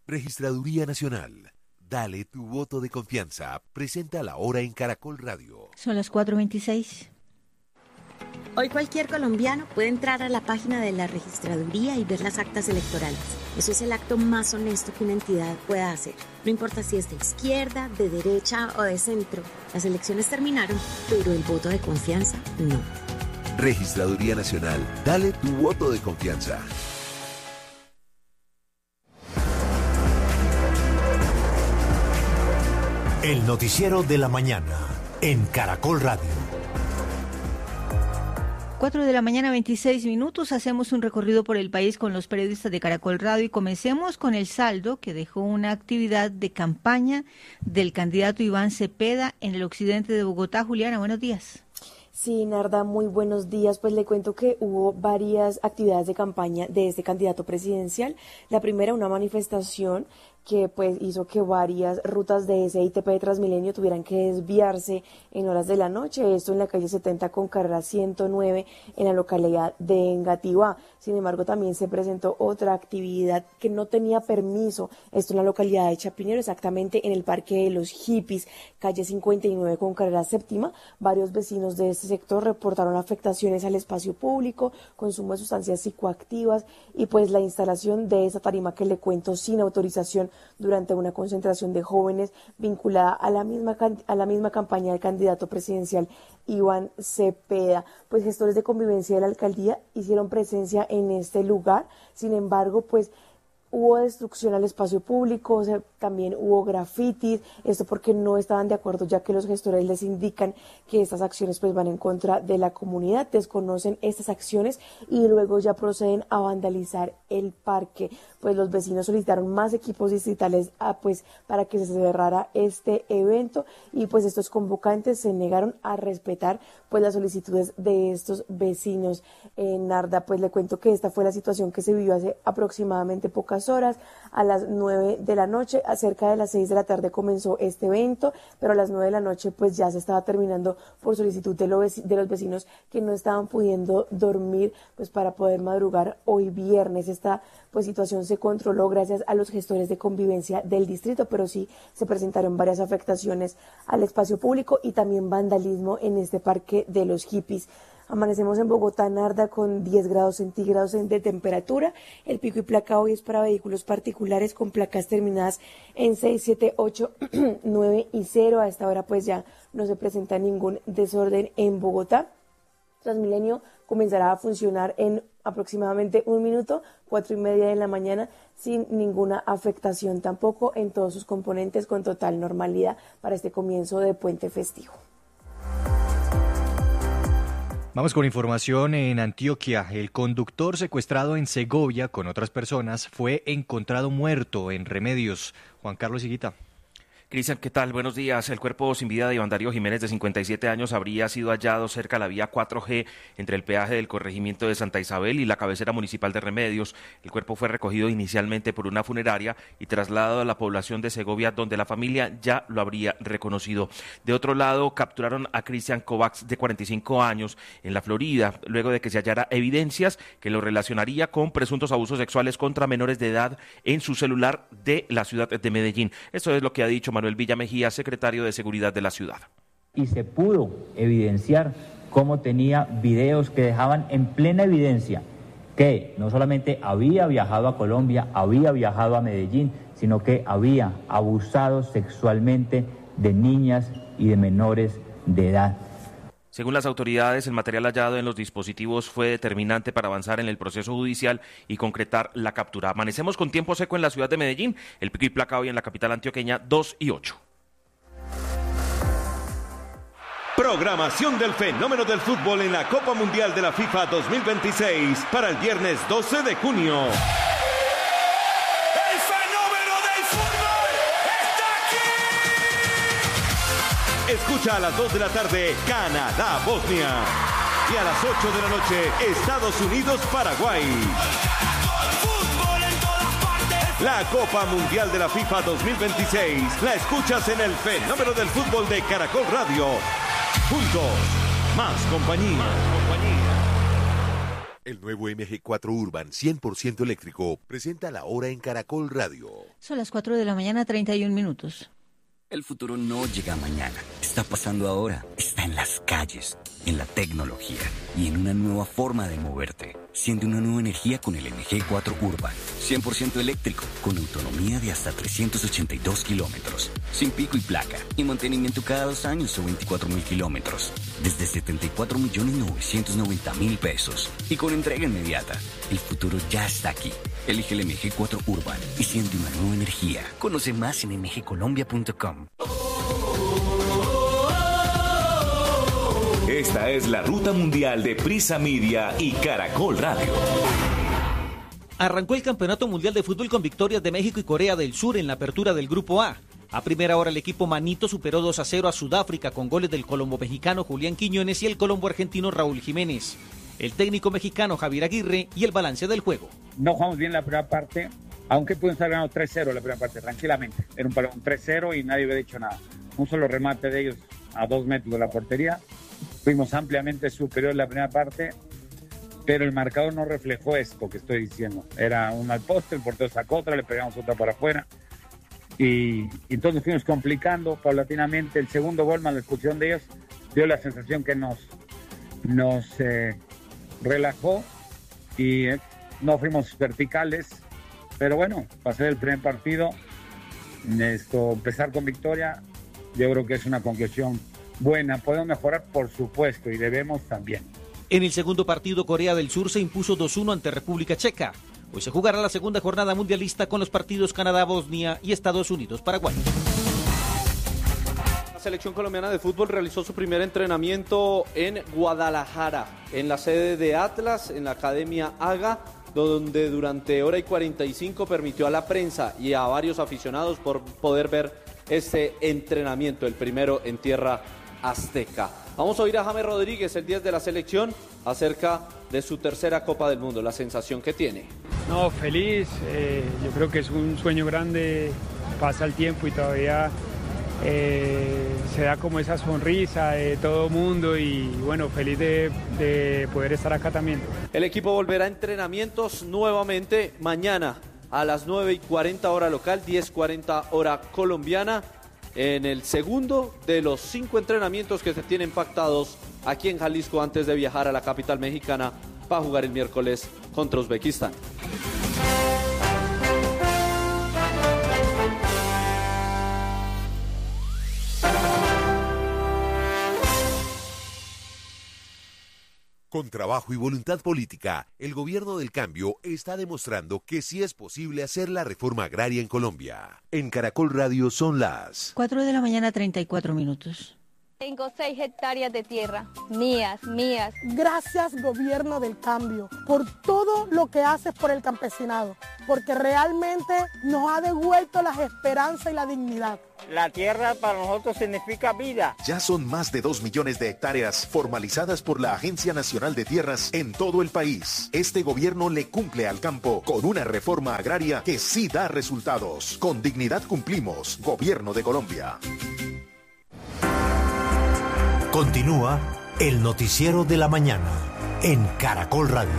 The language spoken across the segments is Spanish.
Registraduría Nacional. Dale tu voto de confianza. Presenta la hora en Caracol Radio. Son las 4:26. Hoy cualquier colombiano puede entrar a la página de la registraduría y ver las actas electorales. Eso es el acto más honesto que una entidad pueda hacer. No importa si es de izquierda, de derecha o de centro. Las elecciones terminaron, pero el voto de confianza no. Registraduría Nacional. Dale tu voto de confianza. El noticiero de la mañana en Caracol Radio. 4:26 a.m. Hacemos un recorrido por el país con los periodistas de Caracol Radio y comencemos con el saldo que dejó una actividad de campaña del candidato Iván Cepeda en el occidente de Bogotá. Juliana, buenos días. Sí, Narda, muy buenos días. Pues le cuento que hubo varias actividades de campaña de este candidato presidencial. La primera, una manifestación que pues hizo que varias rutas de SITP de Transmilenio tuvieran que desviarse en horas de la noche, esto en la calle 70 con carrera 109 en la localidad de Engativá. Sin embargo, también se presentó otra actividad que no tenía permiso, esto en la localidad de Chapinero, exactamente en el Parque de los Hippies, calle 59 con carrera séptima. Varios vecinos de este sector reportaron afectaciones al espacio público, consumo de sustancias psicoactivas y pues la instalación de esa tarima que le cuento sin autorización durante una concentración de jóvenes vinculada a la misma campaña del candidato presidencial Iván Cepeda. Pues gestores de convivencia de la alcaldía hicieron presencia en este lugar, sin embargo, pues hubo destrucción al espacio público, o sea, también hubo grafitis, esto porque no estaban de acuerdo, ya que los gestores les indican que estas acciones pues van en contra de la comunidad, desconocen estas acciones y luego ya proceden a vandalizar el parque. Pues los vecinos solicitaron más equipos distritales pues para que se cerrara este evento y pues estos convocantes se negaron a respetar pues las solicitudes de estos vecinos. Narda, pues le cuento que esta fue la situación que se vivió hace aproximadamente pocas horas. A las 9 de la noche, cerca de las 6 de la tarde comenzó este evento, pero a las 9 de la noche pues ya se estaba terminando por solicitud de los vecinos que no estaban pudiendo dormir pues para poder madrugar hoy viernes. Esta pues situación se controló gracias a los gestores de convivencia del distrito, pero sí se presentaron varias afectaciones al espacio público y también vandalismo en este Parque de los Hippies. Amanecemos en Bogotá, Narda, con 10 grados centígrados de temperatura. El pico y placa hoy es para vehículos particulares con placas terminadas en 6, 7, 8, 9 y 0. A esta hora pues ya no se presenta ningún desorden en Bogotá. Transmilenio comenzará a funcionar en aproximadamente 1 minuto, 4:30 de la mañana, sin ninguna afectación tampoco en todos sus componentes, con total normalidad para este comienzo de puente festivo. Vamos con información en Antioquia. El conductor secuestrado en Segovia con otras personas fue encontrado muerto en Remedios. Juan Carlos Higuita. Cristian, ¿qué tal? Buenos días. El cuerpo sin vida de Iván Darío Jiménez, de 57 años, habría sido hallado cerca de la vía 4G entre el peaje del corregimiento de Santa Isabel y la cabecera municipal de Remedios. El cuerpo fue recogido inicialmente por una funeraria y trasladado a la población de Segovia, donde la familia ya lo habría reconocido. De otro lado, capturaron a Cristian Kovacs, de 45 años, en la Florida, luego de que se hallara evidencias que lo relacionaría con presuntos abusos sexuales contra menores de edad en su celular de la ciudad de Medellín. Esto es lo que ha dicho Manuel Villamejía, secretario de Seguridad de la ciudad. Y se pudo evidenciar cómo tenía videos que dejaban en plena evidencia que no solamente había viajado a Colombia, había viajado a Medellín, sino que había abusado sexualmente de niñas y de menores de edad. Según las autoridades, el material hallado en los dispositivos fue determinante para avanzar en el proceso judicial y concretar la captura. Amanecemos con tiempo seco en la ciudad de Medellín, el pico y placa hoy en la capital antioqueña 2 y 8. Programación del fenómeno del fútbol en la Copa Mundial de la FIFA 2026 para el viernes 12 de junio. Escucha a las 2 de la tarde Canadá-Bosnia y a las 8 de la noche Estados Unidos-Paraguay. La Copa Mundial de la FIFA 2026 la escuchas en el fenómeno del fútbol de Caracol Radio. Juntos, más compañía. El nuevo MG4 Urban 100% eléctrico presenta la hora en Caracol Radio. Son las 4 de la mañana, 31 minutos. El futuro no llega mañana, está pasando ahora, está en las calles, en la tecnología y en una nueva forma de moverte. Siente una nueva energía con el MG4 Urban, 100% eléctrico, con autonomía de hasta 382 kilómetros, sin pico y placa, y mantenimiento cada 2 años o 24.000 kilómetros, desde 74.990.000 pesos, y con entrega inmediata. El futuro ya está aquí. Elige el MG4 Urban y siente una nueva energía. Conoce más en mgcolombia.com. Esta es la ruta mundial de Prisa Media y Caracol Radio. Arrancó el Campeonato Mundial de Fútbol con victorias de México y Corea del Sur en la apertura del Grupo A. A primera hora el equipo manito superó 2-0 a Sudáfrica con goles del colombo mexicano Julián Quiñones y el colombo argentino Raúl Jiménez. El técnico mexicano Javier Aguirre y el balance del juego. No jugamos bien la primera parte, aunque pudimos estar ganando 3-0 la primera parte, tranquilamente. Era un 3-0 y nadie había dicho nada. Un solo remate de ellos a 2 metros de la portería. Fuimos ampliamente superiores la primera parte, pero el marcador no reflejó esto que estoy diciendo. Era un al poste, el portero sacó otra, le pegamos otra para afuera. Y entonces fuimos complicando paulatinamente. El segundo gol, más la expulsión de ellos, dio la sensación que nos relajó y no fuimos verticales. Pero bueno, pasé el primer partido. Empezar con victoria, yo creo que es una conclusión buena. Podemos mejorar, por supuesto, y debemos también. En el segundo partido, Corea del Sur se impuso 2-1 ante República Checa. Hoy se jugará la segunda jornada mundialista con los partidos Canadá, Bosnia y Estados Unidos, Paraguay. La selección colombiana de fútbol realizó su primer entrenamiento en Guadalajara, en la sede de Atlas, en la Academia AGA, donde durante hora y 45 permitió a la prensa y a varios aficionados por poder ver este entrenamiento, el primero en tierra azteca. Vamos a oír a James Rodríguez, el 10 de la selección, acerca de su tercera Copa del Mundo, la sensación que tiene. No, feliz, yo creo que es un sueño grande, pasa el tiempo y todavía se da como esa sonrisa de todo mundo y bueno, feliz de poder estar acá también. El equipo volverá a entrenamientos nuevamente mañana a las 9:40 hora local, 10:40 hora colombiana, en el segundo de los 5 entrenamientos que se tienen pactados aquí en Jalisco antes de viajar a la capital mexicana para jugar el miércoles contra Uzbekistán. Con trabajo y voluntad política, el gobierno del cambio está demostrando que sí es posible hacer la reforma agraria en Colombia. En Caracol Radio son las 4 de la mañana, 34 minutos. Tengo 6 hectáreas de tierra, mías. Gracias, gobierno del cambio, por todo lo que haces por el campesinado, porque realmente nos ha devuelto las esperanzas y la dignidad. La tierra para nosotros significa vida. Ya son más de 2 millones de hectáreas formalizadas por la Agencia Nacional de Tierras en todo el país. Este gobierno le cumple al campo con una reforma agraria que sí da resultados. Con dignidad cumplimos. Gobierno de Colombia. Continúa el noticiero de la mañana en Caracol Radio.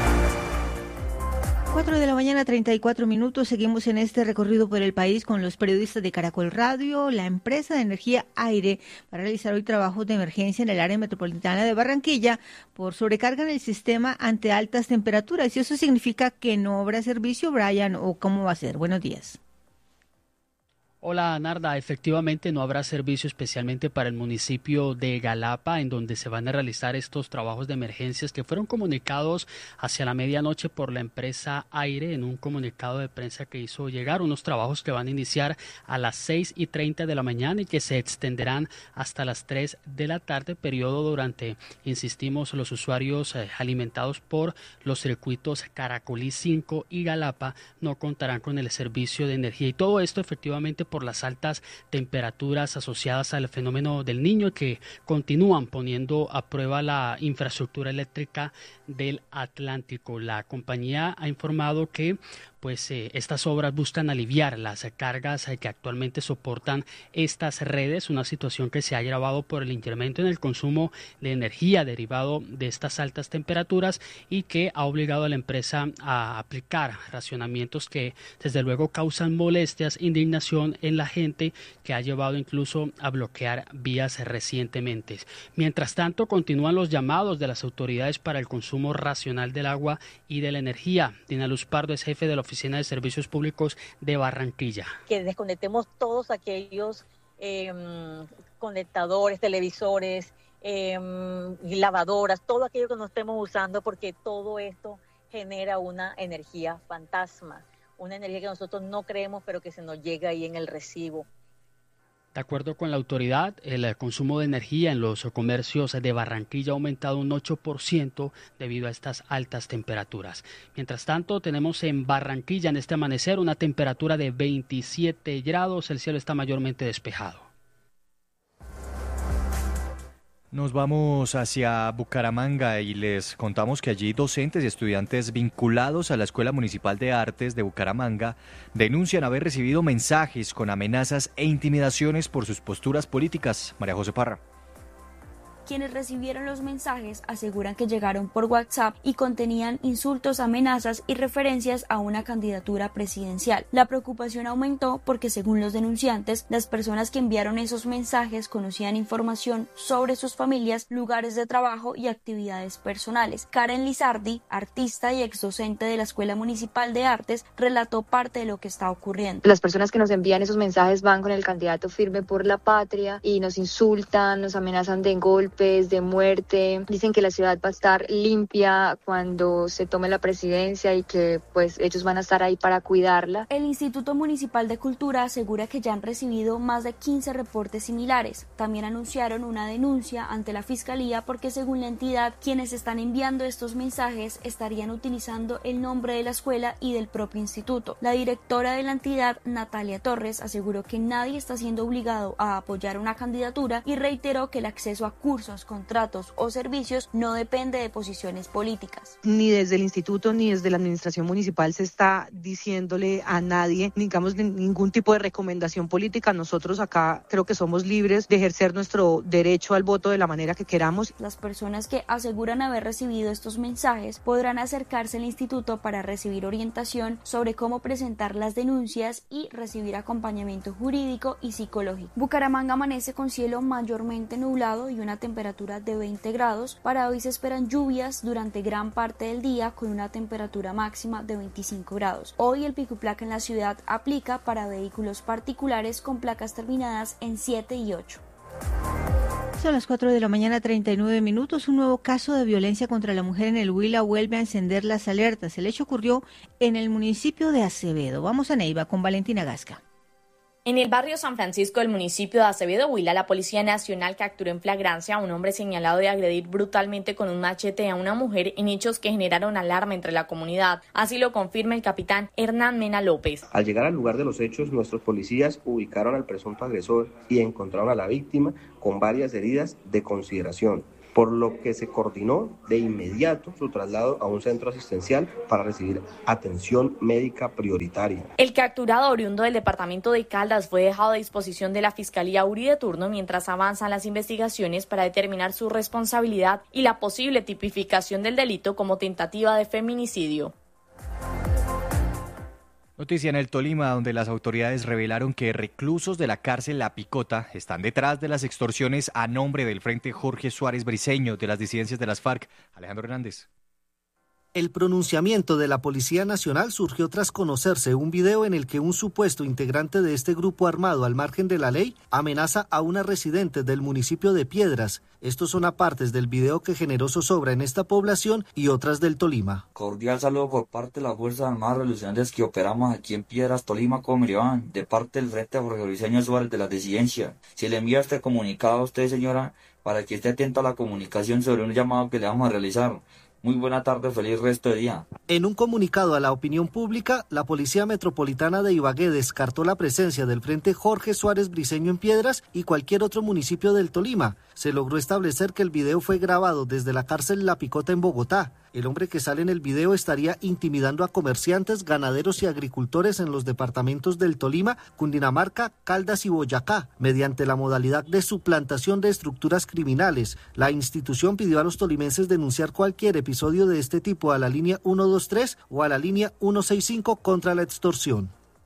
4 de la mañana, 34 minutos. Seguimos en este recorrido por el país con los periodistas de Caracol Radio. La empresa de energía Aire va a realizar hoy trabajos de emergencia en el área metropolitana de Barranquilla por sobrecarga en el sistema ante altas temperaturas. ¿Y eso significa que no habrá servicio, Brian, o cómo va a ser? Buenos días. Hola, Narda. Efectivamente no habrá servicio especialmente para el municipio de Galapa, en donde se van a realizar estos trabajos de emergencias que fueron comunicados hacia la medianoche por la empresa Aire en un comunicado de prensa que hizo llegar. Unos trabajos que van a iniciar a las 6:30 de la mañana y que se extenderán hasta las 3 de la tarde, periodo durante, insistimos, los usuarios alimentados por los circuitos Caracolí 5 y Galapa no contarán con el servicio de energía. Y todo esto efectivamente por las altas temperaturas asociadas al fenómeno del Niño, que continúan poniendo a prueba la infraestructura eléctrica del Atlántico. La compañía ha informado que pues estas obras buscan aliviar las cargas que actualmente soportan estas redes, una situación que se ha agravado por el incremento en el consumo de energía derivado de estas altas temperaturas y que ha obligado a la empresa a aplicar racionamientos que desde luego causan molestias, indignación en la gente, que ha llevado incluso a bloquear vías recientemente. Mientras tanto, continúan los llamados de las autoridades para el consumo racional del agua y de la energía. Dina Luz Pardo es jefe de la Oficina de Servicios Públicos de Barranquilla. Que desconectemos todos aquellos conectadores, televisores, lavadoras, todo aquello que no estemos usando, porque todo esto genera una energía fantasma, una energía que nosotros no creemos, pero que se nos llega ahí en el recibo. De acuerdo con la autoridad, el consumo de energía en los comercios de Barranquilla ha aumentado un 8% debido a estas altas temperaturas. Mientras tanto, tenemos en Barranquilla en este amanecer una temperatura de 27 grados, el cielo está mayormente despejado. Nos vamos hacia Bucaramanga y les contamos que allí docentes y estudiantes vinculados a la Escuela Municipal de Artes de Bucaramanga denuncian haber recibido mensajes con amenazas e intimidaciones por sus posturas políticas. María José Parra. Quienes recibieron los mensajes aseguran que llegaron por WhatsApp y contenían insultos, amenazas y referencias a una candidatura presidencial. La preocupación aumentó porque, según los denunciantes, las personas que enviaron esos mensajes conocían información sobre sus familias, lugares de trabajo y actividades personales. Karen Lizardi, artista y exdocente de la Escuela Municipal de Artes, relató parte de lo que está ocurriendo. Las personas que nos envían esos mensajes van con el candidato Firme por la Patria y nos insultan, nos amenazan de golpe, de muerte, dicen que la ciudad va a estar limpia cuando se tome la presidencia y que pues ellos van a estar ahí para cuidarla. El Instituto Municipal de Cultura asegura que ya han recibido más de 15 reportes similares. También anunciaron una denuncia ante la Fiscalía porque, según la entidad, quienes están enviando estos mensajes estarían utilizando el nombre de la escuela y del propio instituto. La directora de la entidad, Natalia Torres, aseguró que nadie está siendo obligado a apoyar una candidatura y reiteró que el acceso a cursos, contratos o servicios no depende de posiciones políticas. Ni desde el instituto ni desde la administración municipal se está diciéndole a nadie, digamos, ningún tipo de recomendación política. Nosotros acá creo que somos libres de ejercer nuestro derecho al voto de la manera que queramos. Las personas que aseguran haber recibido estos mensajes podrán acercarse al instituto para recibir orientación sobre cómo presentar las denuncias y recibir acompañamiento jurídico y psicológico. Bucaramanga amanece con cielo mayormente nublado y una temperatura de 20 grados. Para hoy se esperan lluvias durante gran parte del día con una temperatura máxima de 25 grados. Hoy el pico y placa en la ciudad aplica para vehículos particulares con placas terminadas en 7 y 8. Son las 4 de la mañana, 39 minutos. Un nuevo caso de violencia contra la mujer en el Huila vuelve a encender las alertas. El hecho ocurrió en el municipio de Acevedo. Vamos a Neiva con Valentina Gasca. En el barrio San Francisco del municipio de Acevedo, Huila, la Policía Nacional capturó en flagrancia a un hombre señalado de agredir brutalmente con un machete a una mujer en hechos que generaron alarma entre la comunidad. Así lo confirma el capitán Hernán Mena López. Al llegar al lugar de los hechos, nuestros policías ubicaron al presunto agresor y encontraron a la víctima con varias heridas de consideración, por lo que se coordinó de inmediato su traslado a un centro asistencial para recibir atención médica prioritaria. El capturado, oriundo del departamento de Caldas, fue dejado a disposición de la Fiscalía URI de turno mientras avanzan las investigaciones para determinar su responsabilidad y la posible tipificación del delito como tentativa de feminicidio. Noticia en el Tolima, donde las autoridades revelaron que reclusos de la cárcel La Picota están detrás de las extorsiones a nombre del Frente Jorge Suárez Briceño de las disidencias de las FARC. Alejandro Hernández. El pronunciamiento de la Policía Nacional surgió tras conocerse un video en el que un supuesto integrante de este grupo armado al margen de la ley amenaza a una residente del municipio de Piedras. Estos son apartes del video que generó zozobra en esta población y otras del Tolima. Cordial saludo por parte de las Fuerzas Armadas Revolucionarias que operamos aquí en Piedras, Tolima, como me van, de parte del Frente Jorge Briceño Suárez de la disidencia. Si le envío este comunicado a usted, señora, para que esté atento a la comunicación sobre un llamado que le vamos a realizar. Muy buena tarde, feliz resto de día. En un comunicado a la opinión pública, la Policía Metropolitana de Ibagué descartó la presencia del Frente Jorge Suárez Briceño en Piedras y cualquier otro municipio del Tolima. Se logró establecer que el video fue grabado desde la cárcel La Picota en Bogotá. El hombre que sale en el video estaría intimidando a comerciantes, ganaderos y agricultores en los departamentos del Tolima, Cundinamarca, Caldas y Boyacá, mediante la modalidad de suplantación de estructuras criminales. La institución pidió a los tolimenses denunciar cualquier episodio de este tipo a la línea 123 o a la línea 165 contra la extorsión.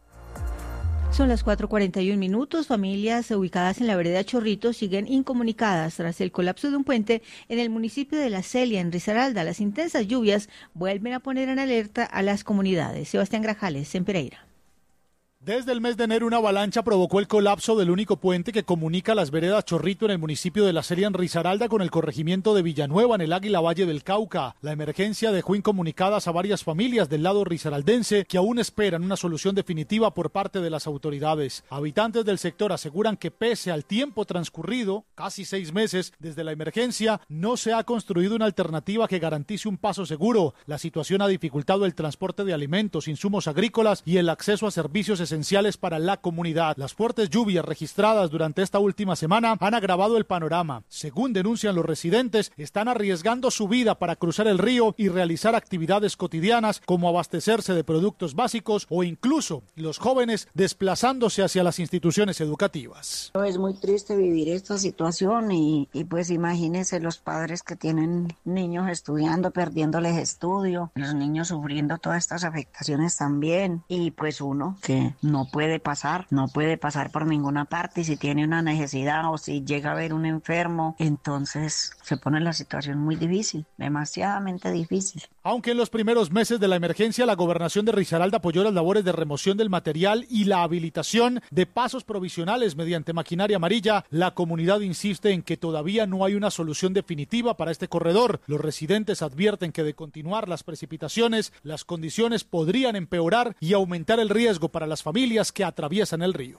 Son las 4:41 minutos. Familias ubicadas en la vereda Chorrito siguen incomunicadas tras el colapso de un puente en el municipio de La Celia, en Risaralda. Las intensas lluvias vuelven a poner en alerta a las comunidades. Sebastián Grajales, en Pereira. Desde el mes de enero, una avalancha provocó el colapso del único puente que comunica las veredas Chorrito en el municipio de La Celia, en Risaralda, con el corregimiento de Villanueva, en el Águila Valle del Cauca. La emergencia dejó incomunicadas a varias familias del lado risaraldense que aún esperan una solución definitiva por parte de las autoridades. Habitantes del sector aseguran que pese al tiempo transcurrido, casi 6 meses desde la emergencia, no se ha construido una alternativa que garantice un paso seguro. La situación ha dificultado el transporte de alimentos, insumos agrícolas y el acceso a servicios esenciales para la comunidad. Las fuertes lluvias registradas durante esta última semana han agravado el panorama. Según denuncian los residentes, están arriesgando su vida para cruzar el río y realizar actividades cotidianas como abastecerse de productos básicos o incluso los jóvenes desplazándose hacia las instituciones educativas. Es muy triste vivir esta situación y pues imagínense los padres que tienen niños estudiando, perdiéndoles estudio, los niños sufriendo todas estas afectaciones también y pues uno que no puede pasar por ninguna parte y si tiene una necesidad o si llega a haber un enfermo, entonces se pone la situación muy difícil, demasiadamente difícil. Aunque en los primeros meses de la emergencia la gobernación de Risaralda apoyó las labores de remoción del material y la habilitación de pasos provisionales mediante maquinaria amarilla, la comunidad insiste en que todavía no hay una solución definitiva para este corredor. Los residentes advierten que de continuar las precipitaciones, las condiciones podrían empeorar y aumentar el riesgo para las familias que atraviesan el río.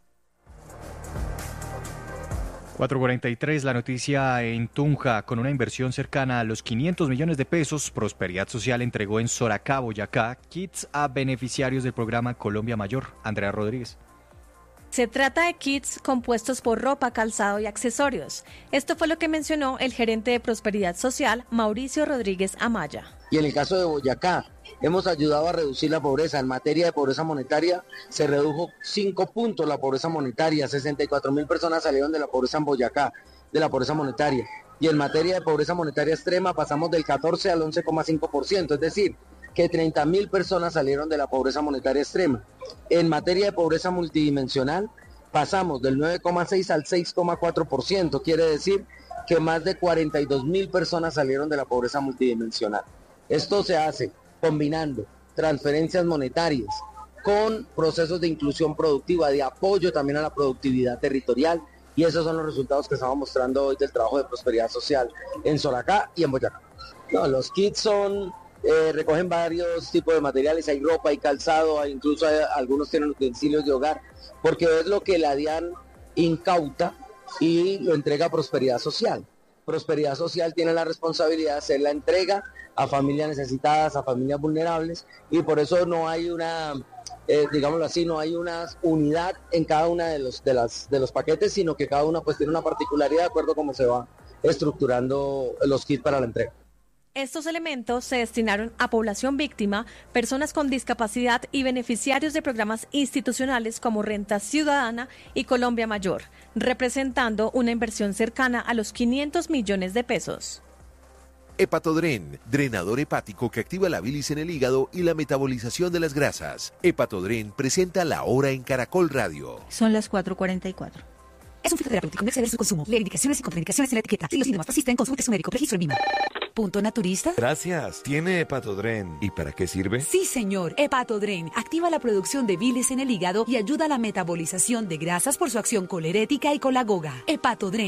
4:43, la noticia en Tunja. Con una inversión cercana a los 500 millones de pesos, Prosperidad Social entregó en Soracá, Boyacá, kits a beneficiarios del programa Colombia Mayor. Andrea Rodríguez. Se trata de kits compuestos por ropa, calzado y accesorios. Esto fue lo que mencionó el gerente de Prosperidad Social, Mauricio Rodríguez Amaya. Y en el caso de Boyacá, hemos ayudado a reducir la pobreza. En materia de pobreza monetaria, se redujo 5 puntos la pobreza monetaria. 64.000 personas salieron de la pobreza en Boyacá, de la pobreza monetaria. Y en materia de pobreza monetaria extrema, pasamos del 14 al 11,5%, es decir, que 30.000 personas salieron de la pobreza monetaria extrema. En materia de pobreza multidimensional, pasamos del 9,6 al 6,4%, quiere decir que más de 42.000 personas salieron de la pobreza multidimensional. Esto se hace combinando transferencias monetarias con procesos de inclusión productiva, de apoyo también a la productividad territorial, y esos son los resultados que estamos mostrando hoy del trabajo de Prosperidad Social en Soracá y en Boyacá. No, los kits recogen varios tipos de materiales, hay ropa, hay calzado, incluso algunos tienen utensilios de hogar, porque es lo que la DIAN incauta y lo entrega a Prosperidad Social. Prosperidad Social tiene la responsabilidad de hacer la entrega a familias necesitadas, a familias vulnerables, y por eso no hay una, digámoslo así, no hay una unidad en cada una de los paquetes, sino que cada una pues tiene una particularidad de acuerdo a cómo se va estructurando los kits para la entrega. Estos elementos se destinaron a población víctima, personas con discapacidad y beneficiarios de programas institucionales como Renta Ciudadana y Colombia Mayor, representando una inversión cercana a los 500 millones de pesos. Hepatodren, drenador hepático que activa la bilis en el hígado y la metabolización de las grasas. Hepatodren presenta La Hora en Caracol Radio. Son las 4:44. Es un fitoterapéutico, no exceder su consumo. Leer indicaciones y contraindicaciones en la etiqueta. Si los síntomas persisten, consulte a su médico. Registro en Lima. ¿Punto naturista? Gracias. ¿Tiene Hepatodren? ¿Y para qué sirve? Sí, señor. Hepatodren activa la producción de bilis en el hígado y ayuda a la metabolización de grasas por su acción colerética y colagoga. Hepatodren.